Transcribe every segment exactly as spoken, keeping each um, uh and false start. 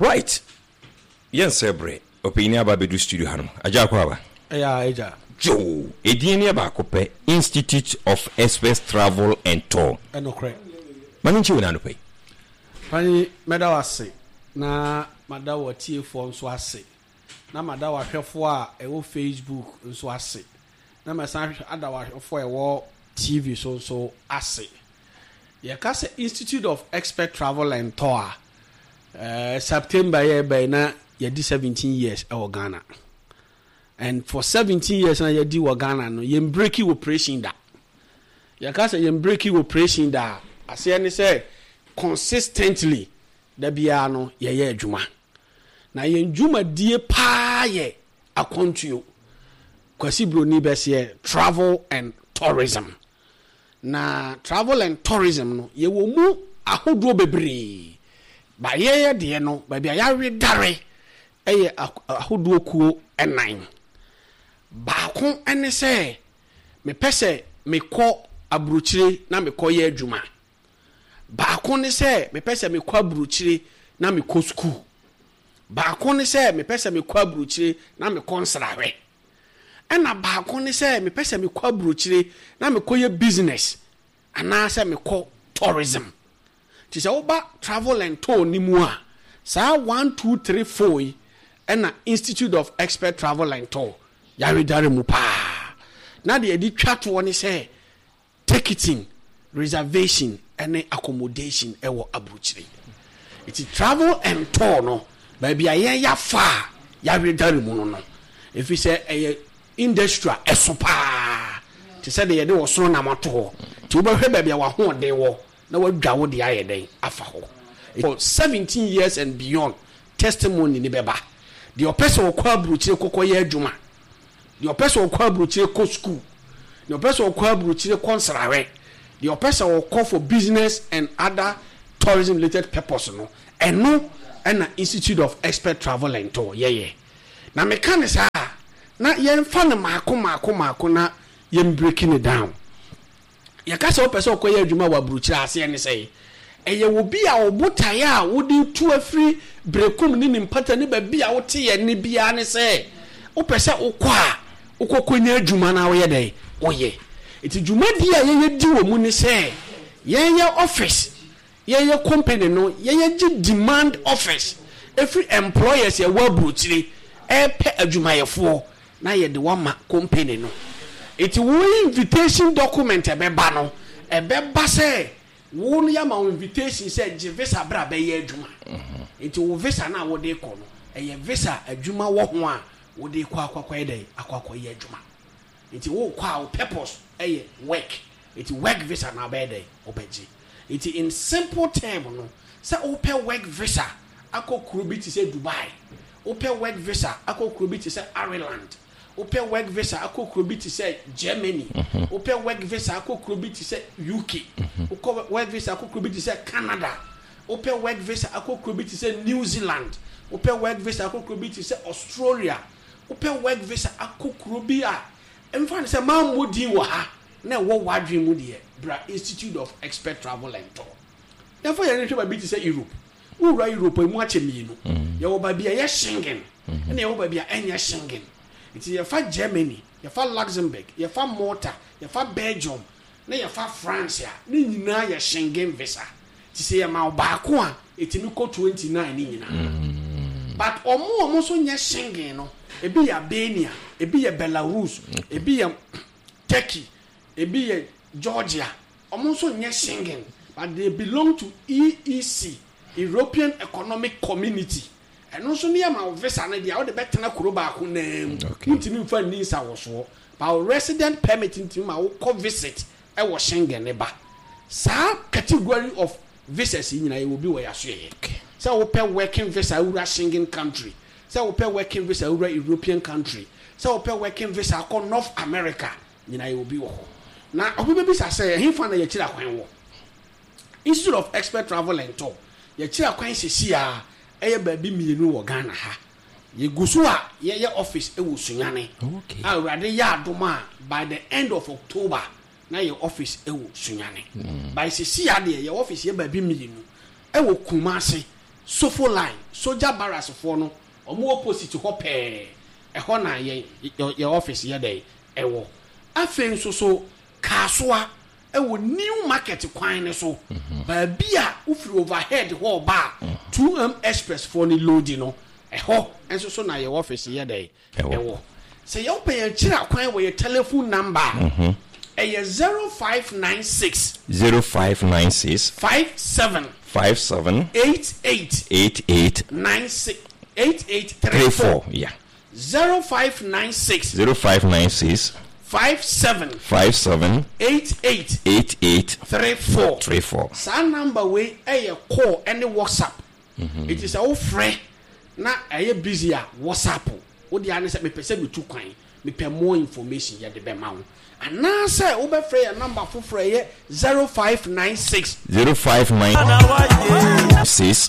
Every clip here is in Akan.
Right. Yes, Sebre. Opinion about the studio Hanum. Ajakwa. Yeah, Aja. Joe. Edinia Bakope, Institute of Express Travel and Tour. And okay. Maninchi wona pay. Pani medawase na madawa tie fo nso ase. Na madawa hwefo a ewo Facebook nso ase. Na mesan adawa hwefo ewo T V so so ase. Ye ka se Institute of Expert Travel and Tour. Uh, September ye by na ye di seventeen years e Ghana. And for seventeen years na ye di wo Ghana no ye break operation da. Ye ka se ye break operation da. Ase ni say consistently da bia no ye ye adwuma. Na ye adwuma die pa ye akontuo. Kwasi broni bese travel and tourism. Na travel and tourism no ye wo mu ahodo bebre. Ba ye ye de no ba bia ya we dare eye ahodo kuo enan. Ba ko ene se me pese me kɔ abrochire na me kɔ ye adwuma. Ba ko ne se me pese me kɔ abrochire na me kɔ school. Ba ko ne se me pese me kɔ abrochire na me kɔ nsrawe. Ena ba ko ne se me pese me kɔ abrochire na me kɔ ye business ana se me kɔ tourism. Ti se oba travel and tour ni mu a sa one two three four ena Institute of Expert Travel and Tour ya we dare mu pa. Na de edi twato ne se ticketing, reservation and accommodation ewo abrochire. It is travel and tour no baby aye ya fa ya we dare mu no no. If we say a industry esopa ti say de ye de wo so na mato ti wo be hwe baby wa ho de wo na wadwa wo de aye den afa ho. For seventeen years and beyond testimony ni beba. The person okwa abrochire kokoye adwuma. The person okwa abrochire ko school. The person okwa abrochire konsrawe. The person will call for business and other tourism related purpose no. And no and Institute of Expert Travel and Tour. Yeah yeah. Na mekanisa na yen fa na mako mako mako na yen breaking it down. Ya ka se o person okwa adwuma wa abrochire ase ne say eye wo bi a obotaya a wodi tu afri brekum ni nimpata ni ba bi a wote ye ni bia ne say o pese okwa okokonya adwuma na wo ye dai oye iti dwuma di a ye di wo mu ni say ye ye office ye ye company no ye ye gi demand office every employers ye wa brochire e pe adwumayefo na ye de wa ma company no iti wo invitation document e be ba no e be ba say won ya ma invitation say je visa bra be ye adwuma enti wo visa na wo de kɔ no eye visa adwuma wo ho a wo de kɔ akwakwa ye dai akwakwa ye adwuma enti wo kɔ a wo purpose eye work enti work visa na be dai obeji enti in simple term no say wo pɛ work visa akokuro bi ti say Dubai wo pɛ work visa akokuro bi ti say Ireland Open work visa akokuro bi ti say Germany. Mm-hmm. Open work visa akokuro bi ti say U K. Mm-hmm. Open work visa akokuro bi ti say Canada. Open work visa akokuro bi ti say New Zealand. Open work visa akokuro bi ti say Australia. Open work visa akokuro bi a emfa say man modi wo ha na wo wadwen mu de bra Institute of Expert Travel and Tour. Therefore you need to be to say Europe. Who ra Europe mu ache mi no. Ya wo ba bia ye Schengen. Na ya wo ba bia enya Schengen. It's your fa Germany, your fa Luxembourg, your fa Malta, your fa Belgium, na your fa France ya. Ni nyina ya Schengen visa. Ti say ya ma ba ko a etimi ko twenty-nine ni nyina. But omo omo so nya Schengen no. Ebi ya Albania, ebi ya Belarus, ebi ya Turkey, ebi ya Georgia. Omo so nya Schengen, but they belong to E E C, European Economic Community. And also near my visa na dia o de betena kuro ba ko na ntimi mfa ni sa wo so ba resident permit ntimi ma wo ko visit e wo Schengen ne ba sa category of visas nyina e wo bi wo ya so ye sa wo pɛ working visa ura Schengen country sa wo pɛ working visa ura European country sa wo pɛ working visa ko North America nyina e wo bi wo na obi bi sa say he fa na ye kira kwan wo Institute of Expert Travel and Tour ye kira kwan sisi a eye ba bi mienu wo Ghana ha ye gusu a ye ye office e wo Sunyane okay a urade ya adoma by the end of October na ye office e wo Sunyane mm. by sisi ya de ye office ye ba bi mienu e wo Kumasi Sofo line soldier barracks for no omo opposite ho pe e ho na ye your office ye dey e wo afen so so kasoa e wo new market kwan ne so ba bia ufiri overhead ho ba two M express for ni loading no e ho enso so na your office ye dey e wo say you pay a kira kwan wo your telephone number mhm e zero five nine six zero five nine six five seven five seven eight eight eight eight nine six eight eight three four yeah zero five nine six zero five nine six five seven five seven eight eight eight eight three four three four. Sa number way e call any WhatsApp. Mm-hmm. It is our friend na e busy a WhatsApp. Wo dia ne se me pese me tu kwan me pe more information ya de be ma wo. Ana say wo be free your number for ye zero five nine six zero five nine six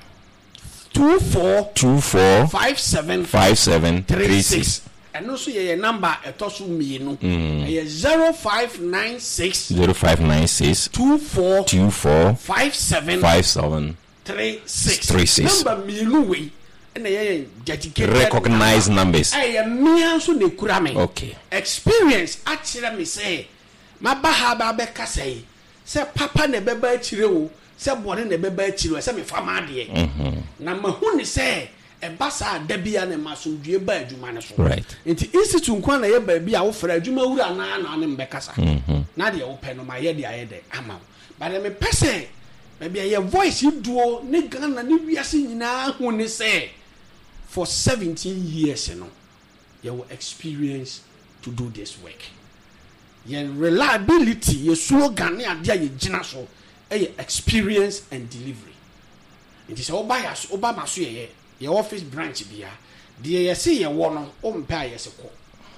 two four two four five seven five seven three six. And also your number etosu me no e zero five nine six zero five nine six two four two four five seven five seven three six three six. Number me no way and e dedicated recognized numbers. I am me anso ne kura me. Okay. Experience actually me say ma ba ha ba be ka say say papa ne beba akire wo say bone ne beba akire say me fama de. Mhm. Na ma hu ni say e basa da bia ne masundue ba adwuma ne so. Right. Enti institute nkwa na ye ba bia wo fra adwuma wura na na ne mbekasa. Mhm. Na de wo pe no ma ye de aye de ama. But me pese maybe your voice you duo ne Ghana ne wiase nyina hu ni say for seventeen years, you know, you will experience to do this work. Your reliability, your slogan, your gina so, your experience and delivery. It is all by us, Obama, your office branch be dear, you see your one on pay as a call.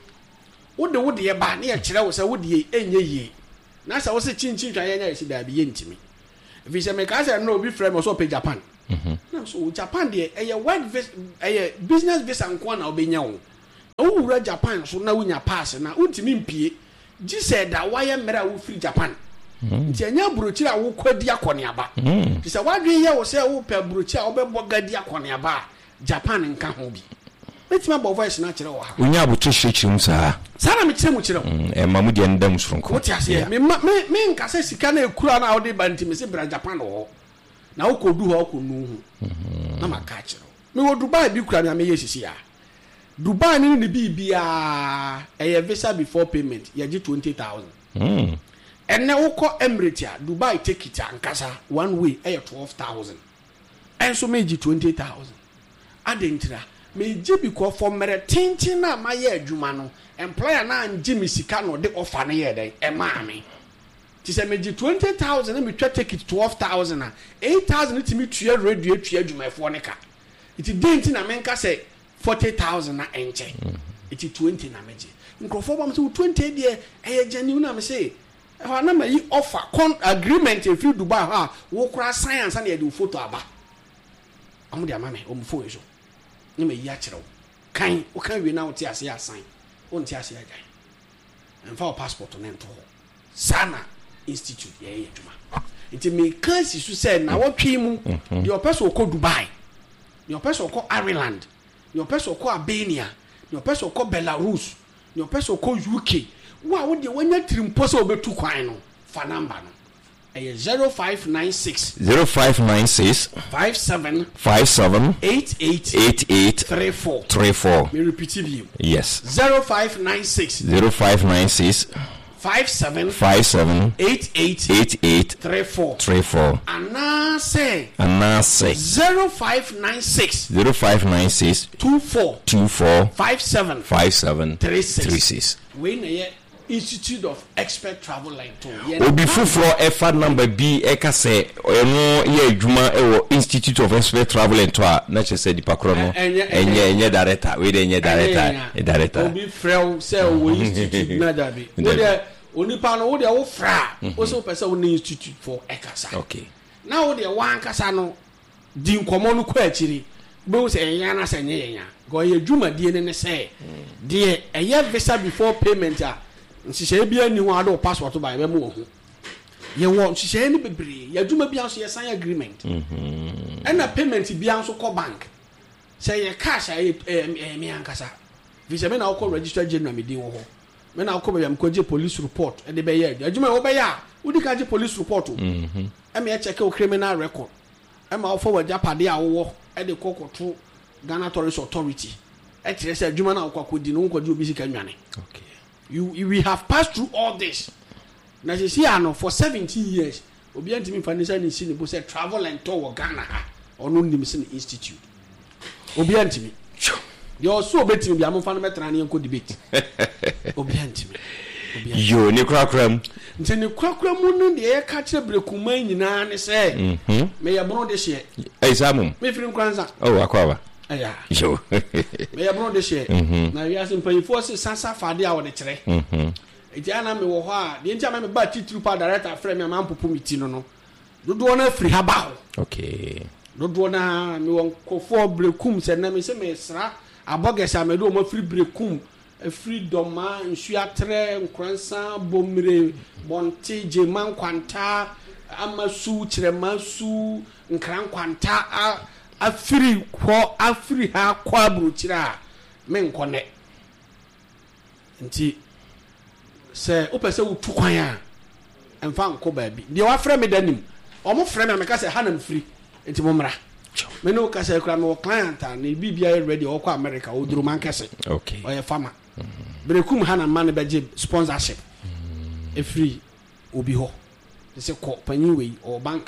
What the wood ye ba near Chile was a wood ye any ye. Nasa was a chin chin, I see that be into me. If it's a mechanic, no be friend also pay Japan. Mm-hmm. So Japan there a work vis a business visa nkwa na obenya wo. O wura Japan so na wunya pass na untimi mpie. Ji said that why mera wo free Japan. Nti anya brochi a wo kwadi akone aba. Ti say wadwe ye wo say wo pe brochi a wo be bogadi akone aba. Japan nka ho bi. Metima bo voice na kire wo ha. Unya abotre hrechirum sa. Sara me kire mu kire. E mamu de ndam sronko. What ya say? Me me me nka say sika na ekura na wo de banti me se bra Japan wo. Na ukodu ho okonu hu na maka kire me wo Dubai bi kura na me yesisi ya Dubai ni ni bi bia e visa before payment ye gi twenty thousand mm enne ukọ Emirates a Dubai take it ankasa one way e twelve thousand enso me gi twenty thousand adentra me gi bi ko for mere tintin na ma ye adwuma no employer na anje me sika no de offer na ye den e ma me. Ti say me gi twenty thousand and me twa take it twelve thousand and eight thousand it me twa radio twa adwumafo ne ka. It denti na menka say forty thousand na enche. It twenty na meje. Nkrofo bam say twenty dey e genuine na me say e ho na me offer con agreement if you Dubai ha wo kura science na e do photo aba. Amu de amame o mfo eso. Ni me yi a kire wo. Kan wo kan we na wo ti ase ya sign. Wo nti ase ya gan. Enfa o passport na ento ho. Sana institute ye ye djuma nti me kan si su say na wotwe mu the person ko Dubai the person ko Ireland the person ko Albania the person ko Belarus the person ko U K wa wo de wanya trimpo so obetu kwan no fa number no e zero five nine six zero five nine six five seven five seven eight eight eight eight three four three four. Me repeat it. Yes. zero five nine six zero five nine six five seven five seven eight eight eight eight three four three four. Ana say Ana say zero five nine six zero five nine six two four two four five seven five seven three six three six. We na Institute of Expert Travel Line to. Obi fufuro efa number B eka say eno ye adwuma ewo Institute of Expert Travel and Tour na che say dipakro no enye enye director we de enye director e director Obi frel say wo institute na dabi we de onipa no wo de wo fra wo so pese wo institute for ekasa. Okay. Now wo de wan kasa no di nkomo no kwa akiri be wo say enye na say enye enye go ye adwuma die ne ne say de eye visa before payment a nsise bia ni ho ado passport ba be mo ho ye won hye ne bebre ya dwuma bia so ye sign agreement mhm and na payment bia so ko bank say ye cash eh me ankasa visa me na ko register general me din wo ho me na ko be am ko je police report e de be ye adwuma wo be ya wo di ka je police report mhm e me check o criminal record e ma forward japade a wo e de kokoto Ghana Tourist Authority e tire say adwuma na ko akodi no ko di obi sika nwane okay you, you we have passed through all this na je see ano for seventeen years obi antimi financial ni sini bo say travel and tour Ghana ha ono ndim sin institute obi antimi yo so betimi bia mo fa no metra na enko debate obi antimi yo ni kwakram nti ni kwakram no de e ka kire brekuman nyina ne say mhm me ya bro de hye eh samum me firi nkwanza oh akwa aya yo me ya bro de hye na wi asim pan force sansa fade a wo de kire mhm eti ana me wo ho a de ntia me ba titru pa director frame me am popo miti no no dodo na free ha ba ho okay dodo na me won kofo brekum se na me se me sra abogesa me do mo free brekum freedom ma nsu atre nkransa bomire bonte jeman kwanta amasu kiremasu nkran kwanta a afiri ko afiri ha kwa bruchira me nkone nti se opese wutu kwan a emfa nko baabi de wa frɛ me danim omo frɛ me meka se ha na mfiri nti mo mra me no ka se kra me client a na bibia ready o kwa America o duru man kese okay o ye farmer brekum ha na man be sponsorship e free obi ho se ko panyin we o bank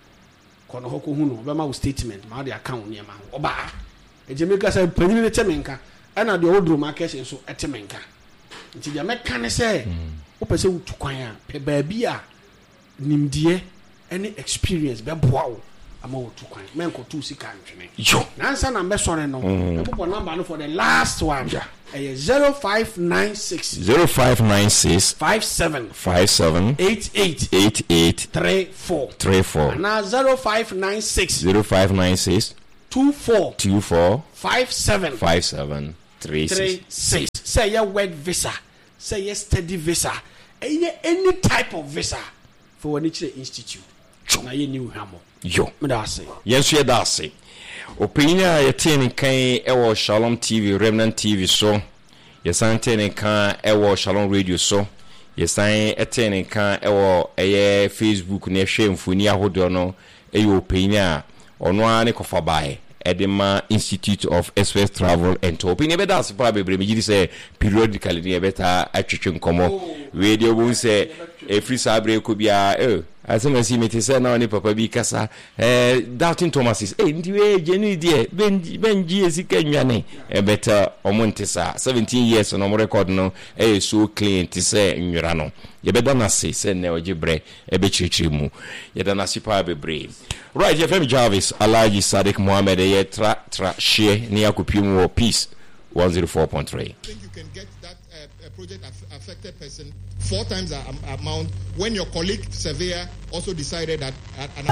ko no ho ko hu no be ma statement ma de account ne ma o ba e je me ka se panyin ne temenka ana de o duru man kese so etemenka nti dia meka ne se o pese wutu kwan a pe baabi a nimdie any experience be boa wo ama wutu kwan men ko tu sika ntwene yo nansa na be sore no e popo number no for the last one eh zero five nine six zero five nine six five seven five seven eight eight eight eight three four three four na zero five nine six zero five nine six two four two four five seven five seven three six say your work visa say your study visa any any type of visa for one each institute na ye new hamo yo me da say yes ye da say opinia ye tin kan e wo Shalom T V Remnant T V so ye san tin kan e wo Shalom Radio so ye san e tin kan e wo eye Facebook na hwe mfoni ahodo no e yo opinia ono ani kofa bae Edema Institute of Express Travel and Tour. Opinion better as probably me say periodically near better attrition como radio won say a free sabre could be a as I see me to say now ni papa bi kasa eh doubting Thomas is eh ndi we genu die benji benji esika nwane e better omontesa seventeen years no mo record no eh so clean to say nwura no ye beda na say say na ogibre e be chirichiri mu ye da na sipa bebre. Right, F M Jarvis, Alaji Sadiq Mohammed, ye tra tra share near Kupimu Peace one oh four point three. I think you can get that uh, project aff- affected person four times the um, amount when your colleague surveyor also decided that uh, an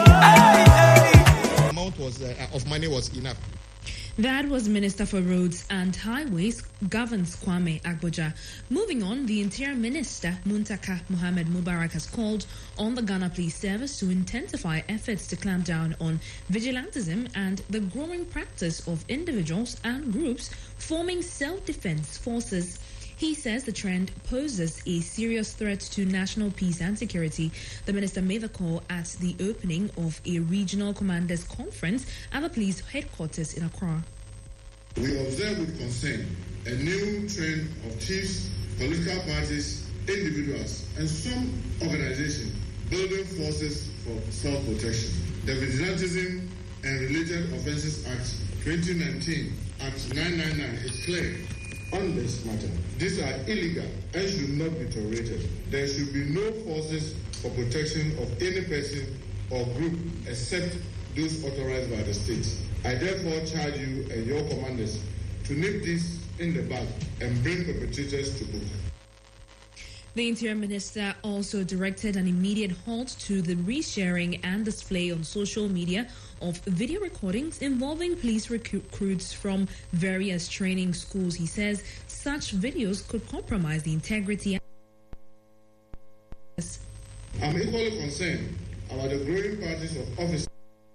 amount was uh, of money was enough. That was Minister for Roads and Highways, Governs Kwame Agboja. Moving on, the Interior Minister, Muntaka Mohammed Mubarak, has called on the Ghana Police Service to intensify efforts to clamp down on vigilantism and the growing practice of individuals and groups forming self-defense forces. He says the trend poses a serious threat to national peace and security. The minister made the call at the opening of a regional commanders conference at the police headquarters in Accra. We observe with concern a new trend of chiefs, political parties, individuals, and some organizations building forces for self-protection. The Vigilantism and Related Offences Act twenty nineteen, Act nine ninety-nine, is clear on this matter. These are illegal and should not be tolerated. There should be no forces for protection of any person or group except those authorized by the state. I therefore charge you and your commanders to nip this in the bud and bring perpetrators to book. The Interior Minister also directed an immediate halt to the resharing and display on social media of video recordings involving police recruits from various training schools. He says such videos could compromise the integrity. I'm I'm equally concerned about the growing parties of officers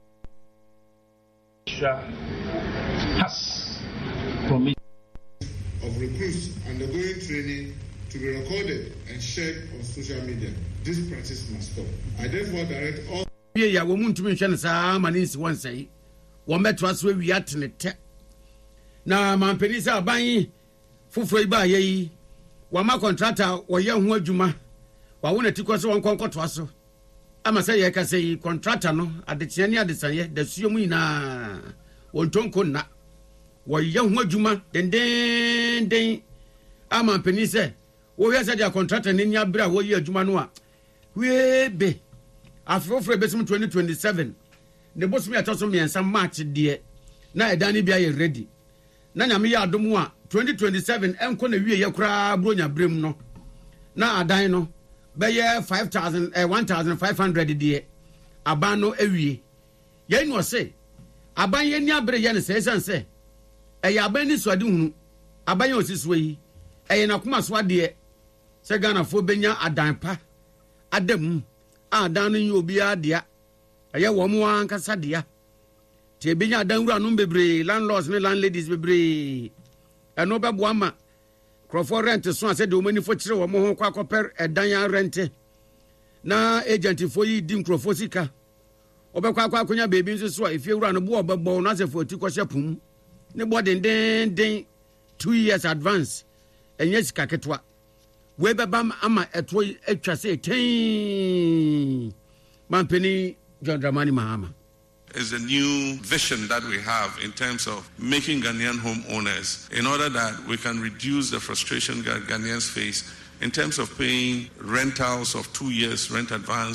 has promised of recruits undergoing training to be recorded and shared on social media. This practice must stop. I therefore direct all. Yeah, yeah, we want to mention some manis one say. One met us where we at in it. Now, my pennies are buying Fufrey by ye. One my contractor or young Wajuma. Wa wona ti kwaso won konko to aso ama say ye ka say contractor no adetiane adesanye da suo mu ina won tonko na wo ye ho adwuma den den den ama pani say wo ye say dia contractor ni nya bra wo ye adwuma no a we be afrofre besum twenty twenty-seven ne bosum ya toso miensa march de na edane bia ye ready na nyame ya adomu a twenty twenty-seven enko na wie ye kura bronya brem no na adan no beye five thousand eh one thousand five hundred die aban no awie ye no se aban ye ni abere ye ne se san se e ya aban ni suade hunu aban ye osisuo yi e ye na koma so ade se Ghana fo benya adan pa adam adan no yi obi adea e ye wo mo an kasa dea te benya adan wura no bebre landlords ne landladies bebre e no bebo ama Crawford rent so ase de o mani fo kire wo mo ho kwa koper edan rent na agent fo yi dim Crawford sika obekwa kwa akonya bebi nso so efie wura no bo obegbo na se fo ti kwose pum ne bo den den den two years advance enye sika ketwa we beba ama etwo atwa se ten mampeni John Dramani Mahama is a new vision that we have in terms of making Ghanaian homeowners in order that we can reduce the frustration that Ghanaians face in terms of paying rentals of two years rent advance